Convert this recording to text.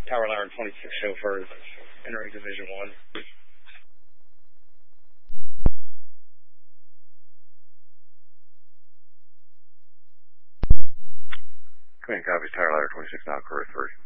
Tower Ladder 26 chauffeurs entering Division 1. Command copies, Tower Ladder 26 now, Courier 3.